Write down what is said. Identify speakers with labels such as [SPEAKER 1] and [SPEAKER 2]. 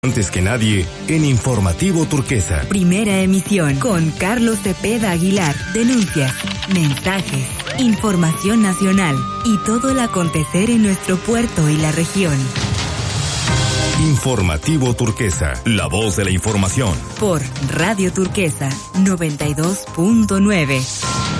[SPEAKER 1] Antes que nadie, en Informativo Turquesa.
[SPEAKER 2] Primera emisión con Carlos Cepeda Aguilar. Denuncias, mensajes, información nacional y todo el acontecer en nuestro puerto y la región.
[SPEAKER 1] Informativo Turquesa, la voz de la información.
[SPEAKER 2] Por Radio Turquesa 92.9.